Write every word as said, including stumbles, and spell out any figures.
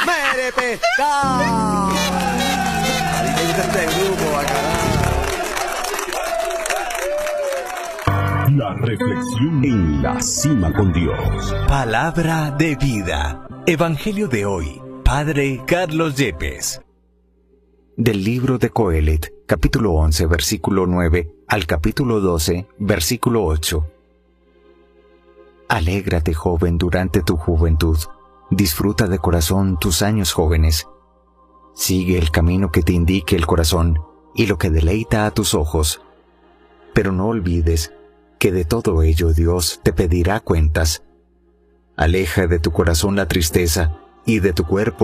¡Mere pescado! Ahí te gusta este grupo, bacalao. La reflexión en la cima con Dios. Palabra de vida. Evangelio de hoy. Padre Carlos Yepes. Del libro de Coelet, capítulo once, versículo nueve, al capítulo doce, versículo ocho. Alégrate, joven, durante tu juventud. Disfruta de corazón tus años jóvenes. Sigue el camino que te indique el corazón y lo que deleita a tus ojos. Pero no olvides que de todo ello Dios te pedirá cuentas. Aleja de tu corazón la tristeza y de tu cuerpo